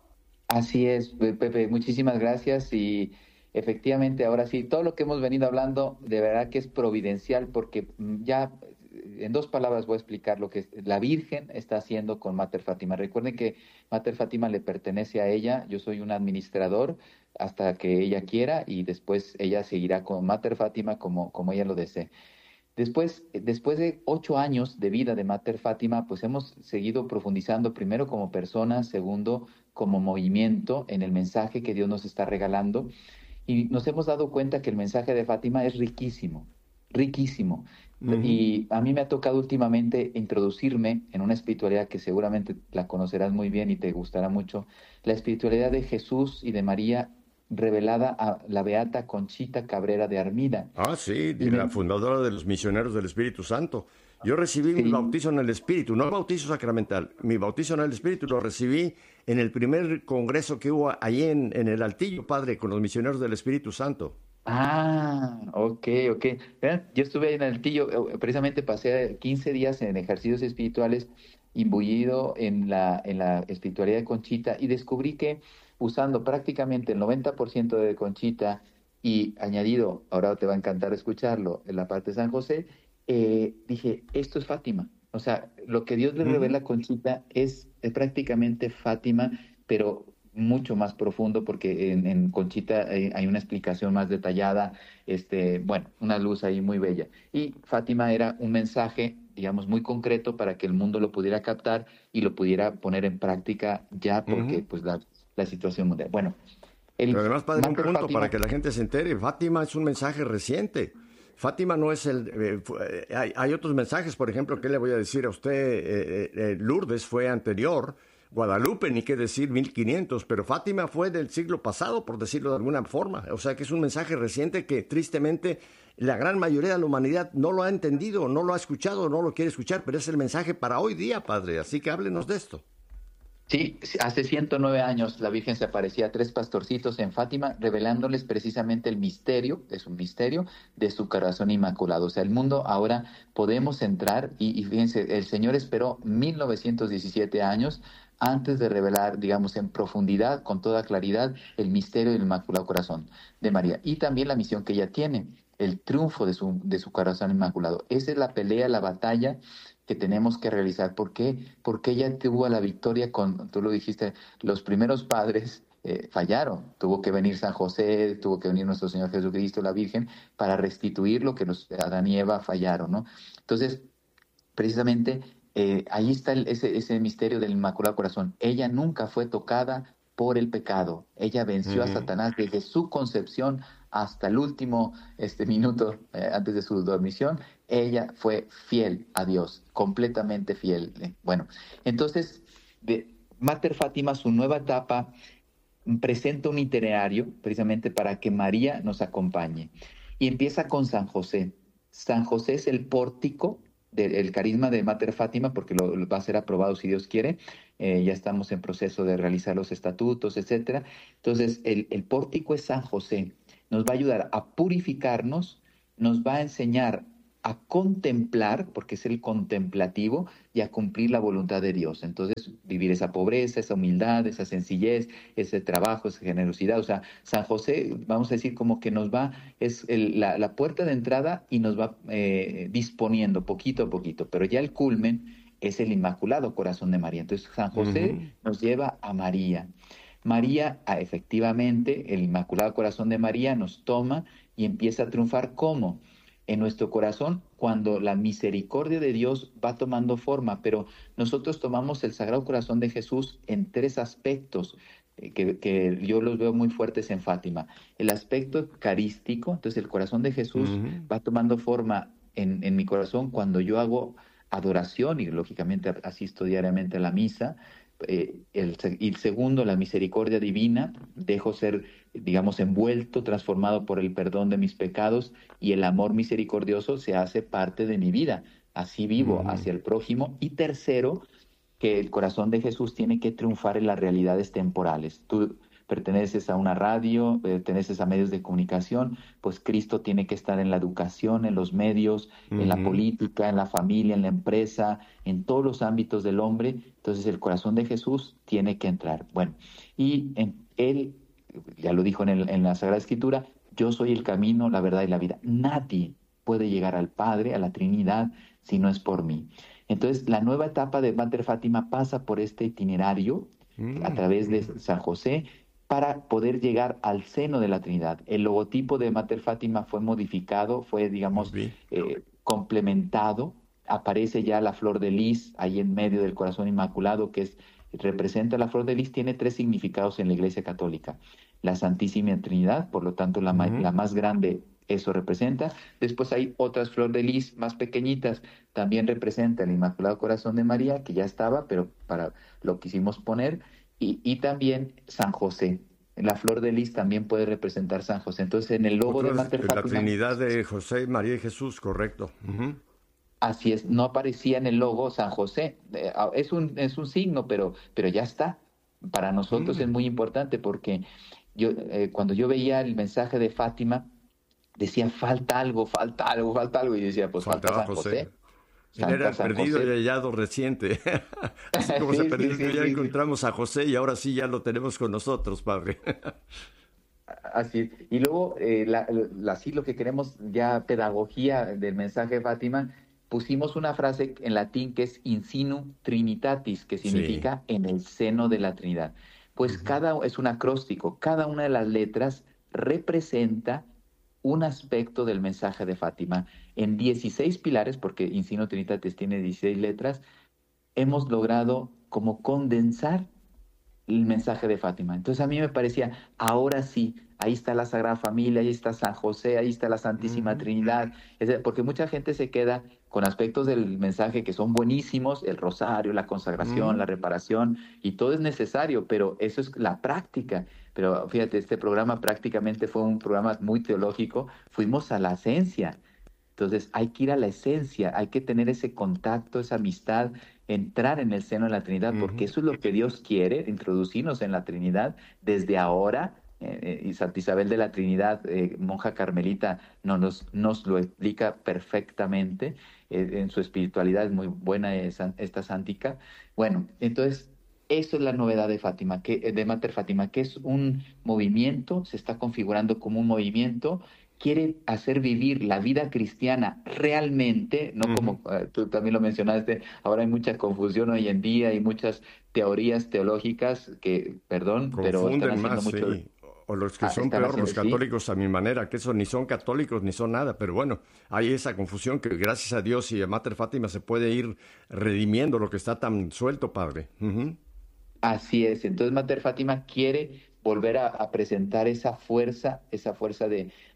Así es, Pe- Pepe, muchísimas gracias y efectivamente ahora sí, todo lo que hemos venido hablando de verdad que es providencial porque mm, ya eh, en dos palabras voy a explicar lo que es- la Virgen está haciendo con Mater Fátima. Recuerden que Mater Fátima le pertenece a ella, yo soy un administrador hasta que ella quiera y después ella seguirá con Mater Fátima como, como ella lo desee. Después, eh, después de ocho años de vida de Mater Fátima, pues hemos seguido profundizando primero como personas, segundo como movimiento en el mensaje que Dios nos está regalando y nos hemos dado cuenta que el mensaje de Fátima es riquísimo, riquísimo. Ujú. Y a mí me ha tocado últimamente introducirme en una espiritualidad que seguramente la conocerás muy bien y te gustará mucho, la espiritualidad de Jesús y de María revelada a la beata Conchita Cabrera de Armida. Ah, sí, Y de la me, fundadora de los misioneros del Espíritu Santo. Yo recibí mi sí, bautizo en el Espíritu, no bautizo sacramental. Mi bautizo en el Espíritu lo recibí en el primer congreso que hubo allí en, en el Altillo, Padre, con los misioneros del Espíritu Santo. ah, ok, ok. Vean, yo estuve ahí en el Tillo, eh, precisamente pasé quince días en ejercicios espirituales, imbuido en la, en la espiritualidad de Conchita y descubrí que usando prácticamente el noventa por ciento de Conchita y añadido, ahora te va a encantar escucharlo, en la parte de San José, eh, dije, esto es Fátima. O sea, lo que Dios le Ujú. revela a Conchita es, es prácticamente Fátima, pero mucho más profundo porque en, en Conchita eh, hay una explicación más detallada, este, bueno, una luz ahí muy bella. Y Fátima era un mensaje, digamos, muy concreto para que el mundo lo pudiera captar y lo pudiera poner en práctica ya porque Ujú. pues la, la situación mundial. Bueno, Pero el además, Padre, un Mater punto para Fátima, que la gente se entere. Fátima es un mensaje reciente. Fátima no es el... eh, fu- eh, hay, hay otros mensajes, por ejemplo, ¿qué le voy a decir a usted? Eh, eh, eh, Lourdes fue anterior, Guadalupe, ni qué decir, mil quinientos, pero Fátima fue del siglo pasado, por decirlo de alguna forma. O sea que es un mensaje reciente que tristemente la gran mayoría de la humanidad no lo ha entendido, no lo ha escuchado, no lo quiere escuchar, pero es el mensaje para hoy día, Padre. Así que háblenos de esto. sí, sí, hace ciento nueve años la Virgen se aparecía a tres pastorcitos en Fátima, revelándoles precisamente el misterio, es un misterio, de su corazón inmaculado. O sea, el mundo ahora podemos entrar y, y fíjense, el Señor esperó mil novecientos diecisiete años antes de revelar, digamos, en profundidad, con toda claridad, el misterio del Inmaculado Corazón de María. Y también la misión que ella tiene, el triunfo de su, de su corazón inmaculado. Esa es la pelea, la batalla que tenemos que realizar. ¿Por qué? Porque ella tuvo la victoria con, tú lo dijiste, los primeros padres eh, fallaron. Tuvo que venir San José, tuvo que venir nuestro Señor Jesucristo, la Virgen, para restituir lo que los Adán y Eva fallaron, ¿no? Entonces, precisamente eh, ahí está el- ese, ese misterio del Inmaculado Corazón. Ella nunca fue tocada por el pecado. Ella venció a Ujú. Satanás desde su concepción hasta el último este, minuto eh, antes de su dormición. Ella fue fiel a Dios, completamente fiel. Eh, Bueno, entonces, de Mater Fátima, su nueva etapa, presenta un itinerario precisamente para que María nos acompañe. Y empieza con San José. San José es el pórtico del carisma de Mater Fátima, porque lo, lo va a ser aprobado si Dios quiere. Eh, ya estamos en proceso de realizar los estatutos, etcétera. Entonces, el, el pórtico es San José. Nos va a ayudar a purificarnos, nos va a enseñar a contemplar, porque es el contemplativo, y a cumplir la voluntad de Dios. Entonces, vivir esa pobreza, esa humildad, esa sencillez, ese trabajo, esa generosidad. O sea, San José, vamos a decir, como que nos va, es el, la, la puerta de entrada y nos va eh, disponiendo poquito a poquito. Pero ya el culmen es el Inmaculado Corazón de María. Entonces, San José Uh-huh. nos lleva a María. María, ah, efectivamente, el Inmaculado Corazón de María nos toma y empieza a triunfar. ¿Cómo? En nuestro corazón, cuando la misericordia de Dios va tomando forma, pero nosotros tomamos el Sagrado Corazón de Jesús en tres aspectos eh, que, que yo los veo muy fuertes en Fátima. El aspecto eucarístico, entonces el corazón de Jesús Uh-huh. va tomando forma en, en mi corazón cuando yo hago adoración y lógicamente asisto diariamente a la misa. Eh, el, y el segundo, la misericordia divina, dejo ser, digamos, envuelto, transformado por el perdón de mis pecados, y el amor misericordioso se hace parte de mi vida. Así vivo Uh-huh. hacia el prójimo. Y tercero, que el corazón de Jesús tiene que triunfar en las realidades temporales. Tú perteneces a una radio, perteneces a medios de comunicación, pues Cristo tiene que estar en la educación, en los medios, en la Uh-huh. política, en la familia, en la empresa, en todos los ámbitos del hombre. Entonces el corazón de Jesús tiene que entrar. Bueno, y en él, ya lo dijo en, el, en la Sagrada Escritura, yo soy el camino, la verdad y la vida. Nadie puede llegar al Padre, a la Trinidad, si no es por mí. Entonces, la nueva etapa de Mater Fátima pasa por este itinerario a través de Uh-huh. San José para poder llegar al seno de la Trinidad. El logotipo de Mater Fátima fue modificado, fue, Lo digamos, vi. eh, complementado. Aparece ya la flor de lis ahí en medio del corazón inmaculado, que es, representa la flor de lis, tiene tres significados en la Iglesia Católica. La Santísima Trinidad, por lo tanto, la, Uh-huh. la más grande, eso representa. Después hay otras flor de lis más pequeñitas, también representa el Inmaculado Corazón de María, que ya estaba, pero para lo quisimos poner, y, y también San José. La flor de lis también puede representar San José. Entonces, en el logo de Otra es Mater la Fátima, Trinidad de José, María y Jesús, correcto. Uh-huh. así es, no aparecía en el logo San José. Eh, ah, es un, es un signo, pero, pero ya está. Para nosotros es Mm. muy importante porque yo, eh, cuando yo veía el mensaje de Fátima, decía, falta algo, falta algo, falta algo. Y yo decía, pues falta Faltaba San José. José, Él era falta el San perdido y José. hallado reciente. Así como se Sí, sí, perdió, sí, ya sí, sí. encontramos a José y ahora sí ya lo tenemos con nosotros, padre. Así es. Y luego, eh, la, la- así lo que queremos, ya pedagogía del mensaje de Fátima, pusimos una frase en latín que es in sinu trinitatis, que Sí. significa en el seno de la Trinidad. Pues Ujú. cada, es un acróstico, cada una de las letras representa un aspecto del mensaje de Fátima. En dieciséis pilares, porque in sinu trinitatis tiene dieciséis letras, hemos logrado como condensar el mensaje de Fátima. Entonces a mí me parecía, ahora sí, ahí está la Sagrada Familia, ahí está San José, ahí está la Santísima Ujú. Trinidad. Es de- porque mucha gente se queda con aspectos del mensaje que son buenísimos, el rosario, la consagración, la Ujú. reparación, y todo es necesario, pero eso es la práctica. Pero fíjate, este programa prácticamente fue un programa muy teológico, fuimos a la esencia. Entonces hay que ir a la esencia, hay que tener ese contacto, esa amistad, entrar en el seno de la Trinidad, porque Ujú. eso es lo que Dios quiere, introducirnos en la Trinidad desde ahora. Eh, eh, y Santa Isabel de la Trinidad, eh, monja carmelita, no, nos, nos lo explica perfectamente. Eh, en su espiritualidad es muy buena esa, esta sántica. Bueno, entonces eso es la novedad de Fátima, que, de Mater Fátima, que es un movimiento, se está configurando como un movimiento, quiere hacer vivir la vida cristiana realmente, no Ujú. como eh, tú también lo mencionaste, ahora hay mucha confusión hoy en día y muchas teorías teológicas que, perdón, pero están Confunden haciendo más, mucho, sí. O los que ah, son están peor, haciendo, los sí, católicos a mi manera, que eso ni son católicos ni son nada, pero bueno, hay esa confusión que gracias a Dios y a Mater Fátima se puede ir redimiendo lo que está tan suelto, padre. Ujú. así es. Entonces Mater Fátima quiere volver a, a presentar esa fuerza, esa fuerza de,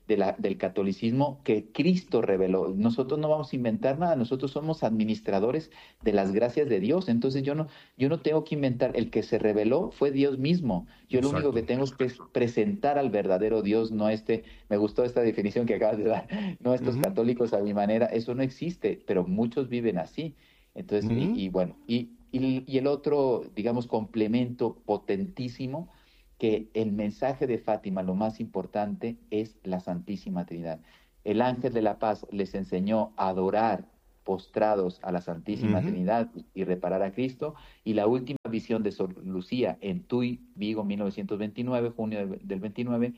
de la, del catolicismo que Cristo reveló. Nosotros no vamos a inventar nada, nosotros somos administradores de las gracias de Dios. Entonces yo no, yo no tengo que inventar, el que se reveló fue Dios mismo. Yo Exacto. lo único que tengo es que presentar al verdadero Dios, no este, me gustó esta definición que acabas de dar, no estos uh-huh. católicos a mi manera, eso no existe, pero muchos viven así. Entonces, uh-huh. y, y bueno, y, y, y el otro, digamos, complemento potentísimo, que el mensaje de Fátima, lo más importante, es la Santísima Trinidad. El ángel de la paz les enseñó a adorar postrados a la Santísima uh-huh. Trinidad y reparar a Cristo, y la última visión de Sor Lucía en Tuy, Vigo, mil novecientos veintinueve, junio del veintinueve,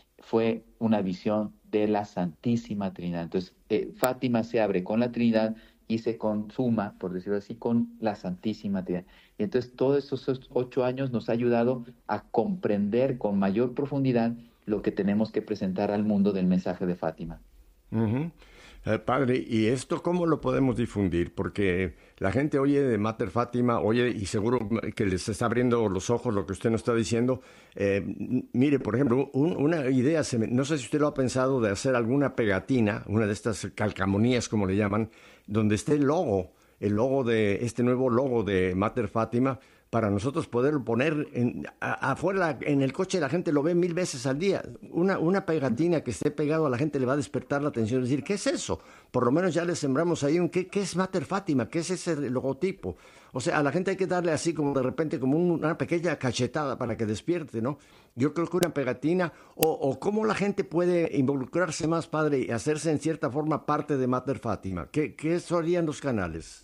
fue una visión de la Santísima Trinidad. Entonces, eh, Fátima se abre con la Trinidad y se consuma, por decirlo así, con la Santísima Trinidad. Y entonces todos esos ocho años nos ha ayudado a comprender con mayor profundidad lo que tenemos que presentar al mundo del mensaje de Fátima. Uh-huh. Eh, padre, ¿y esto cómo lo podemos difundir? Porque la gente oye de Mater Fátima, oye, y seguro que les está abriendo los ojos lo que usted nos está diciendo. Eh, mire, por ejemplo, un, una idea, se me, no sé si usted lo ha pensado, de hacer alguna pegatina, una de estas calcamonías, como le llaman, donde esté el logo, el logo de, este nuevo logo de Mater Fátima, para nosotros poderlo poner en, a, afuera en el coche. La gente lo ve mil veces al día. Una, una pegatina que esté pegado a la gente le va a despertar la atención, decir, ¿qué es eso? Por lo menos ya le sembramos ahí un, ¿qué, qué es Mater Fátima? ¿Qué es ese logotipo? O sea, a la gente hay que darle así como de repente como un, una pequeña cachetada para que despierte, ¿no? Yo creo que una pegatina, o, o cómo la gente puede involucrarse más, padre, y hacerse en cierta forma parte de Mater Fátima. ¿Qué, qué serían los canales?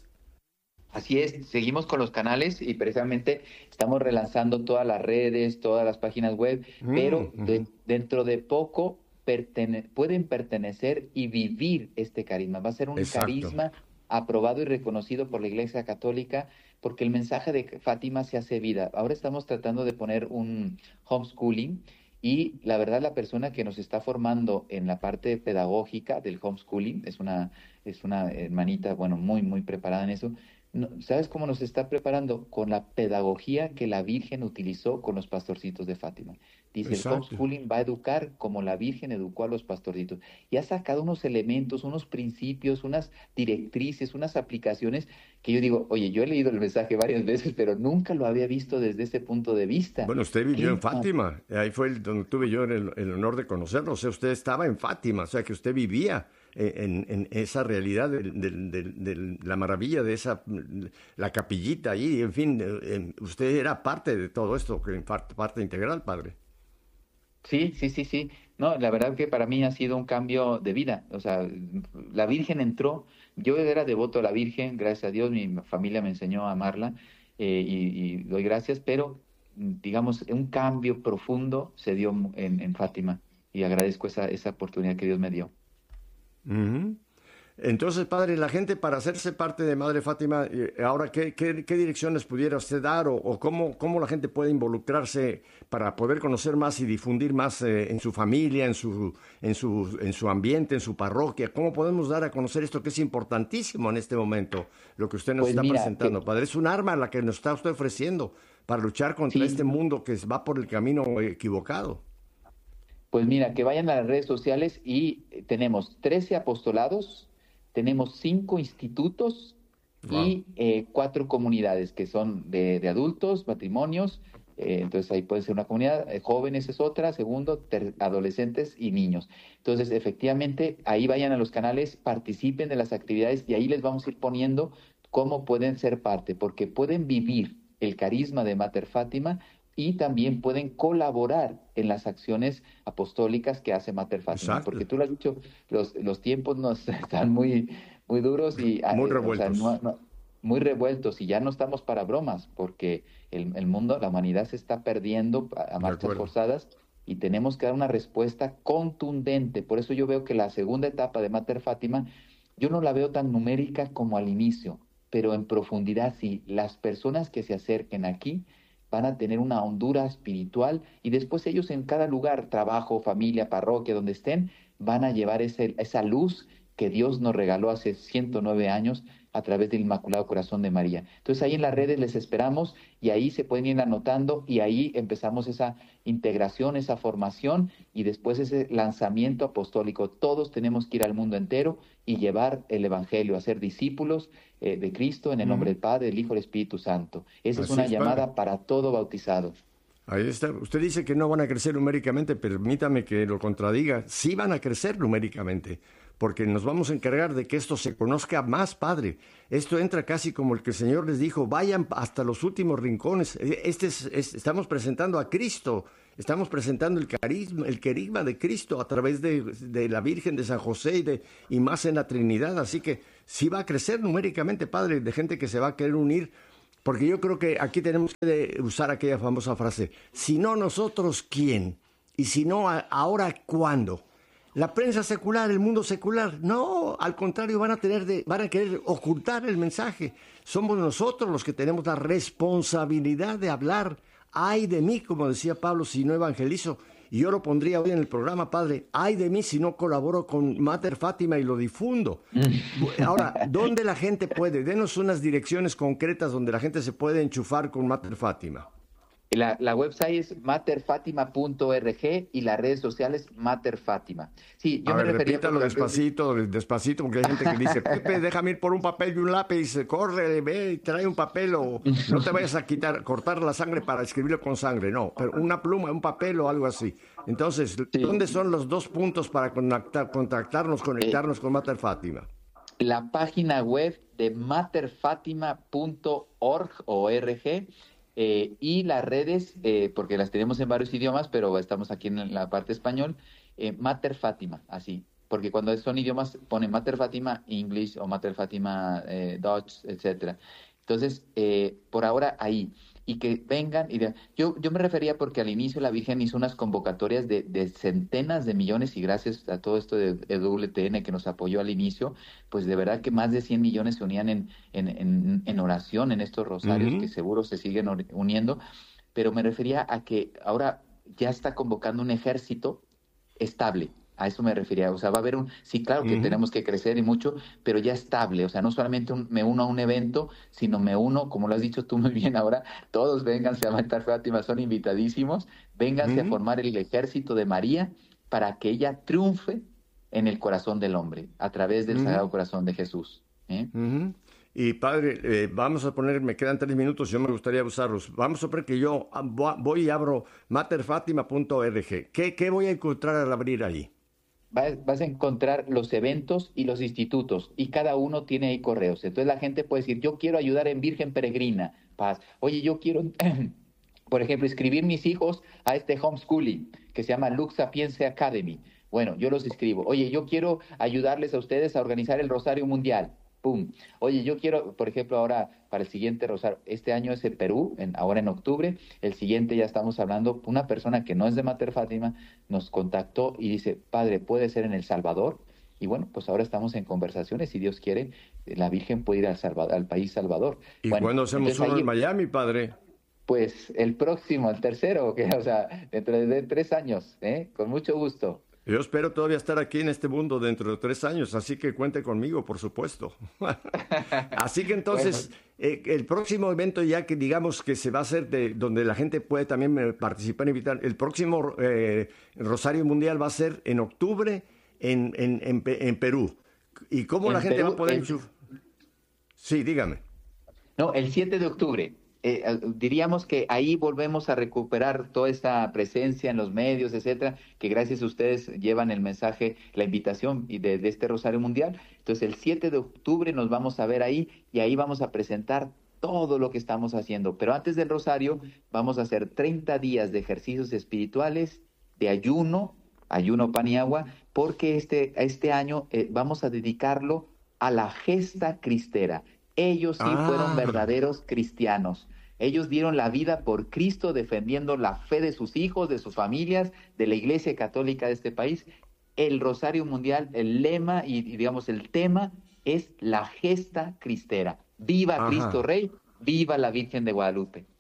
Así es, seguimos con los canales y precisamente estamos relanzando todas las redes, todas las páginas web, mm, pero de, uh-huh. dentro de poco pertene- pueden pertenecer y vivir este carisma. Va a ser un Exacto. carisma aprobado y reconocido por la Iglesia Católica, porque el mensaje de Fátima se hace vida. Ahora estamos tratando de poner un homeschooling, y la verdad la persona que nos está formando en la parte pedagógica del homeschooling es una, es una hermanita, bueno, muy, muy preparada en eso. No, ¿sabes cómo nos está preparando? Con la pedagogía que la Virgen utilizó con los pastorcitos de Fátima. Dice, Exacto. el homeschooling va a educar como la Virgen educó a los pastorcitos. Y ha sacado unos elementos, unos principios, unas directrices, unas aplicaciones que yo digo, oye, yo he leído el mensaje varias veces, pero nunca lo había visto desde ese punto de vista. Bueno, usted vivió en Fátima. Ahí fue el, donde tuve yo el, el honor de conocerlo. O sea, usted estaba en Fátima, o sea, que usted vivía En, en esa realidad de, de, de, de la maravilla de esa, la capillita allí, en fin, eh, usted era parte de todo esto, parte integral, padre. Sí, sí, sí, sí. No, la verdad que para mí ha sido un cambio de vida. O sea, la Virgen entró, yo era devoto a la Virgen, gracias a Dios, mi familia me enseñó a amarla eh, y, y doy gracias, pero digamos, un cambio profundo se dio en, en Fátima y agradezco esa, esa oportunidad que Dios me dio. Uh-huh. Entonces, padre, la gente para hacerse parte de Madre Fátima, ahora, ¿qué, qué, qué direcciones pudiera usted dar o, o cómo, cómo la gente puede involucrarse para poder conocer más y difundir más eh, en su familia, en su, en, su, en su ambiente, en su parroquia? ¿Cómo podemos dar a conocer esto que es importantísimo en este momento, lo que usted nos pues está mira, presentando, que... padre? Es un arma la que nos está usted ofreciendo para luchar contra sí. este mundo que va por el camino equivocado. Pues mira, que vayan a las redes sociales y tenemos trece apostolados, tenemos cinco institutos wow. y eh, cuatro comunidades que son de, de adultos, matrimonios, eh, entonces ahí puede ser una comunidad, eh, jóvenes es otra, segundo, ter- adolescentes y niños. Entonces, efectivamente, ahí vayan a los canales, participen de las actividades y ahí les vamos a ir poniendo cómo pueden ser parte, porque pueden vivir el carisma de Mater Fátima y también pueden colaborar en las acciones apostólicas que hace Mater Fátima. Exacto. Porque tú lo has dicho, los, los tiempos nos están muy, muy duros y muy revueltos. O sea, no, no, muy revueltos y ya no estamos para bromas, porque el, el mundo, la humanidad se está perdiendo a, a marchas forzadas y tenemos que dar una respuesta contundente. Por eso yo veo que la segunda etapa de Mater Fátima, yo no la veo tan numérica como al inicio, pero en profundidad sí. Las personas que se acerquen aquí van a tener una hondura espiritual y después ellos en cada lugar, trabajo, familia, parroquia, donde estén, van a llevar ese, esa luz que Dios nos regaló hace ciento nueve años a través del Inmaculado Corazón de María. Entonces ahí en las redes les esperamos y ahí se pueden ir anotando y ahí empezamos esa integración, esa formación y después ese lanzamiento apostólico. Todos tenemos que ir al mundo entero y llevar el Evangelio, hacer discípulos eh, de Cristo en el nombre del Padre, del Hijo y del Espíritu Santo. Esa es Así una es, llamada padre. para todo bautizado. Ahí está. Usted dice que no van a crecer numéricamente, permítame que lo contradiga. Sí van a crecer numéricamente, porque nos vamos a encargar de que esto se conozca más, Padre. Esto entra casi como el que el Señor les dijo, vayan hasta los últimos rincones. Este es, es, estamos presentando a Cristo, estamos presentando el carisma, el querigma de Cristo a través de, de la Virgen de San José y, de, y más en la Trinidad. Así que sí va a crecer numéricamente, Padre, de gente que se va a querer unir. Porque yo creo que aquí tenemos que usar aquella famosa frase, si no nosotros, ¿quién? Y si no, ¿ahora cuándo? La prensa secular, el mundo secular, no, al contrario, van a tener de, van a querer ocultar el mensaje. Somos nosotros los que tenemos la responsabilidad de hablar. Ay de mí, como decía Pablo, si no evangelizo. Y yo lo pondría hoy en el programa, Padre, ay de mí si no colaboro con Mater Fátima y lo difundo. Ahora, ¿dónde la gente puede? Denos unas direcciones concretas donde la gente se puede enchufar con Mater Fátima. La, la website es mater fatima punto org y las redes sociales Mater Fátima. Sí, yo A me ver, refería repítalo despacito, despacito, porque hay gente que dice, Pepe, déjame ir por un papel y un lápiz, corre, ve y trae un papel o no te vayas a quitar, cortar la sangre para escribirlo con sangre, no, pero una pluma, un papel o algo así. Entonces, Sí. ¿dónde son los dos puntos para contactar, contactarnos, conectarnos eh, con Mater Fátima? La página web de mater fatima punto org o org. Eh, y las redes, eh, porque las tenemos en varios idiomas, pero estamos aquí en la parte español, eh, Mater Fátima, así, porque cuando son idiomas ponen Mater Fátima English o Mater Fátima eh, Dutch, etcétera. Entonces, eh, por ahora ahí, y que vengan, y de, yo, yo me refería porque al inicio la Virgen hizo unas convocatorias de, de centenas de millones, y gracias a todo esto de, de W T N que nos apoyó al inicio, pues de verdad que más de cien millones se unían en, en, en, en oración en estos rosarios, uh-huh. que seguro se siguen uniendo, pero me refería a que ahora ya está convocando un ejército estable. A eso me refería, o sea, va a haber un, sí, claro que uh-huh. tenemos que crecer y mucho, pero ya estable, o sea, no solamente un, me uno a un evento, sino me uno, como lo has dicho tú muy bien ahora, todos vénganse a Mater Fátima, son invitadísimos, vénganse uh-huh. a formar el ejército de María para que ella triunfe en el corazón del hombre, a través del uh-huh. Sagrado Corazón de Jesús. ¿eh? Uh-huh. Y padre, eh, vamos a poner, me quedan tres minutos, yo me gustaría usarlos. Vamos a poner que yo voy y abro mater fatima punto org. ¿Qué, ¿Qué voy a encontrar al abrir ahí? Vas a encontrar los eventos y los institutos, y cada uno tiene ahí correos. Entonces la gente puede decir, yo quiero ayudar en Virgen Peregrina, Paz. Oye, yo quiero, por ejemplo, inscribir mis hijos a este homeschooling que se llama Lux Sapienza Academy. Bueno, yo los inscribo. Oye, yo quiero ayudarles a ustedes a organizar el Rosario Mundial. ¡Pum! Oye, yo quiero, por ejemplo, ahora para el siguiente rosario, este año es en Perú, en, ahora en octubre, el siguiente ya estamos hablando, una persona que no es de Mater Fátima nos contactó y dice, padre, ¿puede ser en El Salvador? Y bueno, pues ahora estamos en conversaciones, si Dios quiere, la Virgen puede ir al, Salvador, al país Salvador. ¿Y bueno, cuándo hacemos uno ahí, en Miami, padre? Pues el próximo, el tercero, que, o sea, dentro de tres años, ¿eh? Con mucho gusto. Yo espero todavía estar aquí en este mundo dentro de tres años, así que cuente conmigo, por supuesto. Así que entonces, bueno. eh, el próximo evento ya que digamos que se va a hacer, de, donde la gente puede también participar, invitar, el próximo eh, Rosario Mundial va a ser en octubre en, en, en, en Perú. ¿Y cómo en la gente Perú, va a poder... En... Sí, dígame. No, el siete de octubre. Eh, diríamos que ahí volvemos a recuperar toda esta presencia en los medios, etcétera, que gracias a ustedes llevan el mensaje, la invitación de, de este Rosario Mundial. Entonces el siete de octubre nos vamos a ver ahí y ahí vamos a presentar todo lo que estamos haciendo. Pero antes del Rosario vamos a hacer treinta días de ejercicios espirituales, de ayuno, ayuno pan y agua, porque este, este año eh, vamos a dedicarlo a la gesta cristera. Ellos sí ah. fueron verdaderos cristianos. Ellos dieron la vida por Cristo defendiendo la fe de sus hijos, de sus familias, de la Iglesia Católica de este país. El Rosario Mundial, el lema y, y digamos el tema es la gesta cristera. ¡Viva Ajá. Cristo Rey! ¡Viva la Virgen de Guadalupe!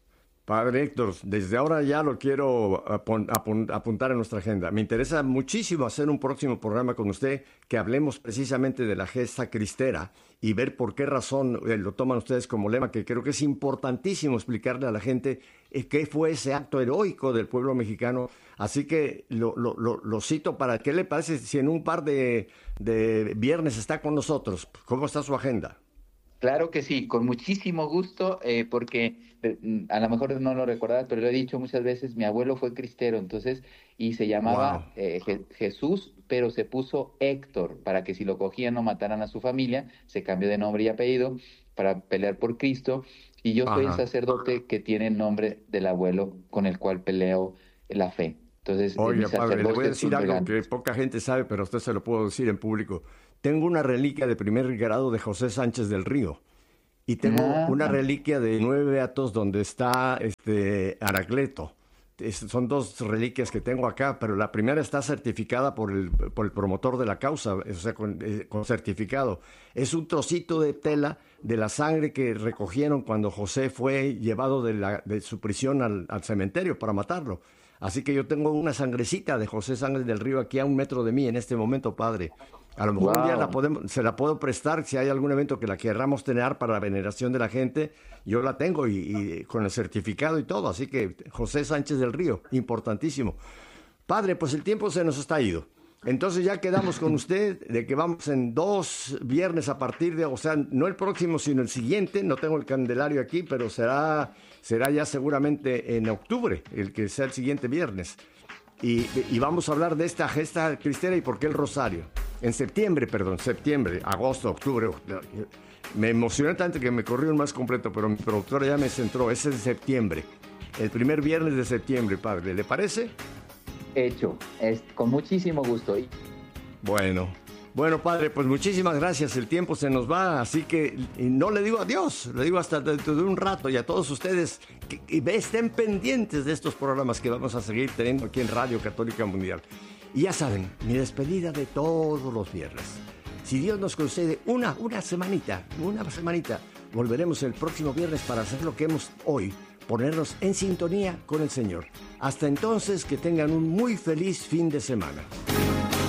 Padre Héctor, desde ahora ya lo quiero apun- apun- apuntar en nuestra agenda. Me interesa muchísimo hacer un próximo programa con usted que hablemos precisamente de la gesta cristera y ver por qué razón eh, lo toman ustedes como lema, que creo que es importantísimo explicarle a la gente eh, qué fue ese acto heroico del pueblo mexicano. Así que lo, lo, lo, lo cito para qué le parece si en un par de, de viernes está con nosotros. ¿Cómo está su agenda? Claro que sí, con muchísimo gusto, eh, porque eh, a lo mejor no lo recordaba, pero lo he dicho muchas veces, mi abuelo fue cristero, entonces, y se llamaba Wow. eh, Je- Jesús, pero se puso Héctor, para que si lo cogían no mataran a su familia, se cambió de nombre y apellido para pelear por Cristo, y yo soy el Ajá. sacerdote que tiene el nombre del abuelo con el cual peleo la fe. Entonces, eh, mi Oiga, padre, le voy a sacerdocio es decir un algo regalo. que poca gente sabe, pero a usted se lo puedo decir en público. Tengo una reliquia de primer grado de José Sánchez del Río. Y tengo Ah, una reliquia de nueve beatos donde está este Aracleto. Es- son dos reliquias que tengo acá, pero la primera está certificada por el, por el promotor de la causa, o sea, con, eh, con certificado. Es un trocito de tela de la sangre que recogieron cuando José fue llevado de, la, de su prisión al, al cementerio para matarlo. Así que yo tengo una sangrecita de José Sánchez del Río aquí a un metro de mí en este momento, padre. A lo mejor un día la wow. podemos, se la puedo prestar si hay algún evento que la querramos tener para la veneración de la gente. Yo la tengo y, y con el certificado y todo. Así que José Sánchez del Río, importantísimo. Padre, pues el tiempo se nos está ido. Entonces ya quedamos con usted de que vamos en dos viernes a partir de, o sea, no el próximo, sino el siguiente. No tengo el calendario aquí, pero será, será ya seguramente en octubre, el que sea el siguiente viernes. Y, y vamos a hablar de esta gesta cristera y por qué el rosario. En septiembre, perdón, septiembre, agosto, octubre. Me emocioné tanto que me corrió el más completo, pero mi productora ya me centró. Ese es de septiembre, el primer viernes de septiembre, padre. ¿Le parece? Hecho, es, con muchísimo gusto. Y Bueno, bueno, padre, pues muchísimas gracias. El tiempo se nos va, así que y no le digo adiós, le digo hasta dentro de un rato. Y a todos ustedes que, que estén pendientes de estos programas que vamos a seguir teniendo aquí en Radio Católica Mundial. Y ya saben, mi despedida de todos los viernes. Si Dios nos concede una, una semanita, una semanita, volveremos el próximo viernes para hacer lo que hemos hoy, ponernos en sintonía con el Señor. Hasta entonces, que tengan un muy feliz fin de semana.